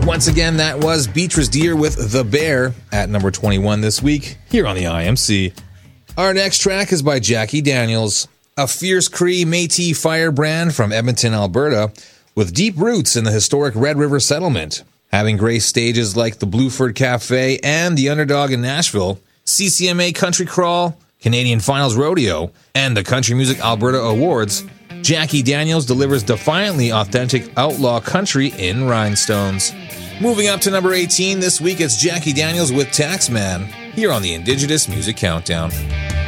Once again, that was Beatrice Deer with The Bear at number 21 this week here on the IMC. Our next track is by Jackie Daniels, a fierce Cree Métis firebrand from Edmonton, Alberta, with deep roots in the historic Red River settlement. Having graced stages like the Blueford Cafe and the Underdog in Nashville, CCMA Country Crawl, Canadian Finals Rodeo, and the Country Music Alberta Awards, Jackie Daniels delivers defiantly authentic outlaw country in rhinestones. Moving up to number 18 this week, it's Jackie Daniels with Taxman, here on the Indigenous Music Countdown.